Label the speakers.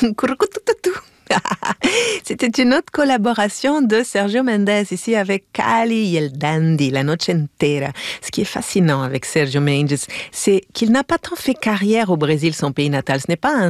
Speaker 1: C'était une autre collaboration de Sergio Mendes ici avec Cali et el Dandy, La Noche Entera. Ce qui est fascinant avec Sergio Mendes, c'est qu'il n'a pas tant fait carrière au Brésil, son pays natal. Ce n'est pas un